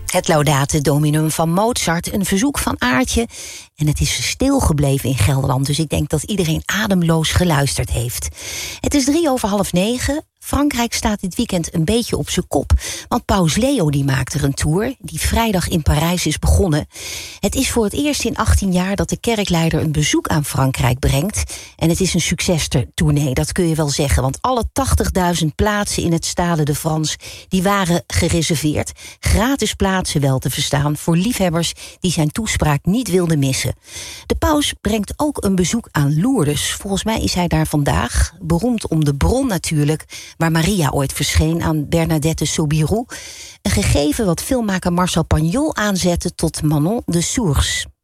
Het Laudate Dominum van Mozart, een verzoek van Aartje. En het is stilgebleven in Gelderland, dus ik denk dat iedereen ademloos geluisterd heeft. Het is 9:03. Frankrijk staat dit weekend een beetje op zijn kop. Want Paus Leo die maakt er een tour, die vrijdag in Parijs is begonnen. Het is voor het eerst in 18 jaar dat de kerkleider een bezoek aan Frankrijk brengt. En het is een succestournee, dat kun je wel zeggen. Want alle 80.000 plaatsen in het Stade de France, die waren gereserveerd. Gratis plaatsen wel te verstaan voor liefhebbers die zijn toespraak niet wilden missen. De paus brengt ook een bezoek aan Lourdes. Volgens mij is hij daar vandaag, beroemd om de bron natuurlijk, waar Maria ooit verscheen aan Bernadette Soubirous. Een gegeven wat filmmaker Marcel Pagnol aanzette tot Manon de Source.